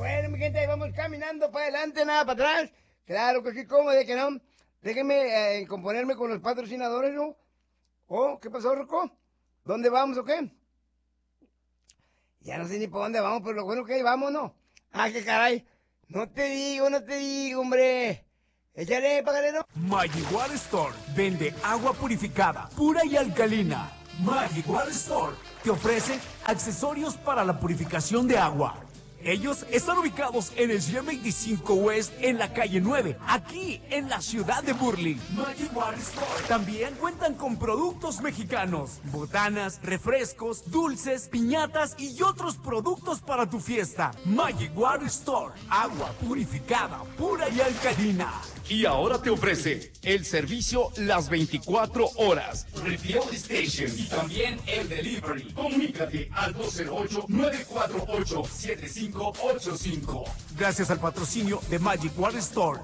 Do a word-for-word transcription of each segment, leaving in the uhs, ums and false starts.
Bueno, mi gente, ahí vamos caminando para adelante, nada para atrás. Claro que sí, ¿cómo de que no? Déjenme eh, componerme con los patrocinadores, ¿no? Oh, ¿qué pasó, Rocco? ¿Dónde vamos o qué? Ya no sé ni por dónde vamos, pero lo bueno que ahí vamos, ¿no? Ah, qué caray. No te digo, no te digo, hombre. Échale, pagarero. Magic Water Store vende agua purificada, pura y alcalina. Magic Water Store te ofrece accesorios para la purificación de agua. Ellos están ubicados en el ciento veinticinco West en la calle nueve, aquí en la ciudad de Burley. Magic Water Store. También cuentan con productos mexicanos, botanas, refrescos, dulces, piñatas y otros productos para tu fiesta. Magic Water Store, agua purificada, pura y alcalina. Y ahora te ofrece el servicio las veinticuatro horas. Refill Station y también el delivery. Comunícate al dos cero ocho, nueve cuatro ocho, siete cinco ocho cinco. Gracias al patrocinio de Magic Water Store.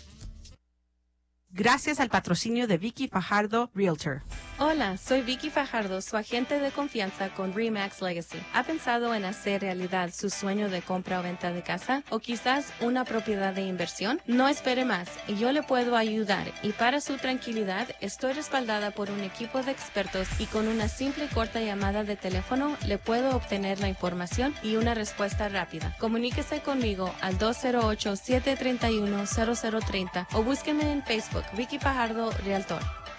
Gracias al patrocinio de Vicky Fajardo Realtor. Hola, soy Vicky Fajardo, su agente de confianza con RE/MAX Legacy. ¿Ha pensado en hacer realidad su sueño de compra o venta de casa? ¿O quizás una propiedad de inversión? No espere más, yo le puedo ayudar y para su tranquilidad estoy respaldada por un equipo de expertos y con una simple y corta llamada de teléfono le puedo obtener la información y una respuesta rápida. Comuníquese conmigo al dos cero ocho, siete tres uno, cero cero tres cero o búsqueme en Facebook Vicky Fajardo Realtor.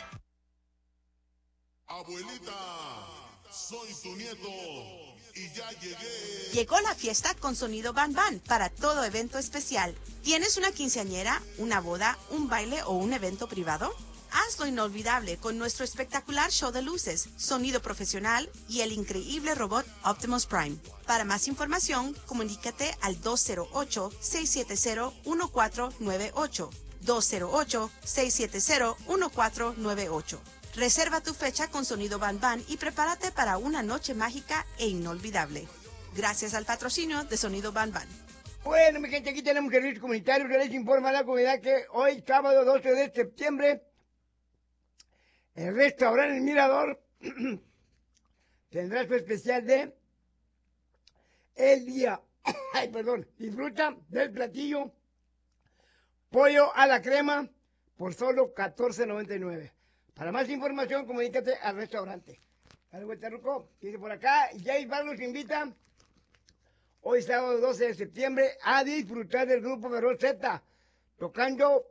Abuelita, soy tu nieto y ya llegué. Llegó la fiesta con sonido Ban Ban para todo evento especial. ¿Tienes una quinceañera, una boda, un baile o un evento privado? Hazlo inolvidable con nuestro espectacular show de luces, sonido profesional y el increíble robot Optimus Prime. Para más información, comunícate al dos cero ocho, seis siete cero, uno cuatro nueve ocho. dos cero ocho, seis siete cero, uno cuatro nueve ocho. Reserva tu fecha con sonido Ban Ban y prepárate para una noche mágica e inolvidable. Gracias al patrocinio de Sonido Ban Ban. Bueno, mi gente, aquí tenemos servicios comunitarios. Les informa a la comunidad que hoy, sábado doce de septiembre, el restaurante El Mirador tendrá su especial de el día. Ay, perdón. Disfruta del platillo pollo a la crema por solo catorce noventa y nueve. Para más información, comunícate al restaurante. Dale vuelta, Ruco. Dice por acá, Jay Bar nos invita hoy sábado doce de septiembre a disfrutar del grupo Feroz Z, tocando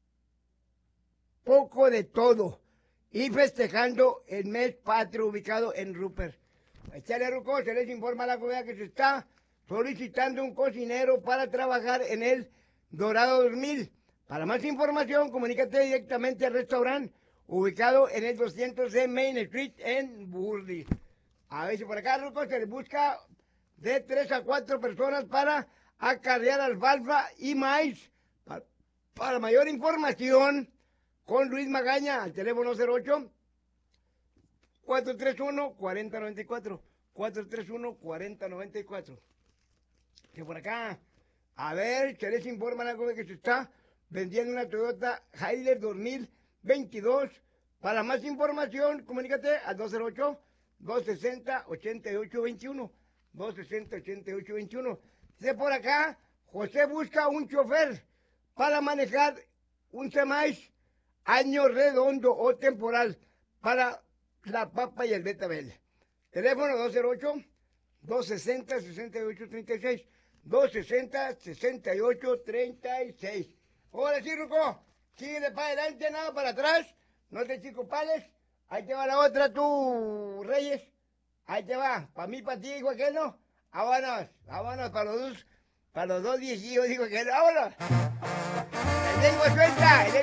poco de todo y festejando el mes patrio ubicado en Rupert. Echale, Ruco, se les informa a la comunidad que se está solicitando un cocinero para trabajar en el Dorado dos mil. Para más información, comunícate directamente al restaurante ubicado en el doscientos de Main Street en Burley. A ver si por acá, Ruco, se les busca de tres a cuatro personas para acarrear alfalfa y maíz. Para, para mayor información, con Luis Magaña, al teléfono cero ocho, cuatro tres uno, cuatro cero nueve cuatro. cuatro tres uno, cuatro cero nueve cuatro. Que por acá, a ver, se les informa algo de que se está vendiendo una Toyota Hilux dos mil veintidós. Para más información, comunícate al dos cero ocho, dos seis cero, ocho ocho dos uno. dos seis cero, ocho ocho dos uno. Dice por acá, José busca un chofer para manejar un semáis año redondo o temporal para la papa y el betabel. Teléfono dos cero ocho, dos seis cero, seis ocho tres seis. dos seis cero, seis ocho tres seis. Ahora sí, Ruco, síguele para adelante, nada para atrás. No te chicopales. Ahí te va la otra, tú, Reyes. Ahí te va. Para mí, para ti, dijo aquel, ¿no? Vámonos, vámonos para los dos, para los dos viejillos, dijo aquel. Vámonos. El lengua suelta.